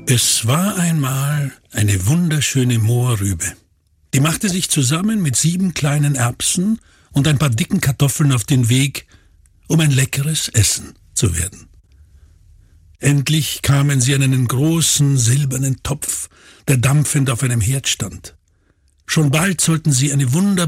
Es war einmal eine wunderschöne Mohrrübe. Die machte sich zusammen mit 7 kleinen Erbsen und ein paar dicken Kartoffeln auf den Weg, um ein leckeres Essen zu werden. Endlich kamen sie an einen großen silbernen Topf, der dampfend auf einem Herd stand. Schon bald sollten sie eine wunderbare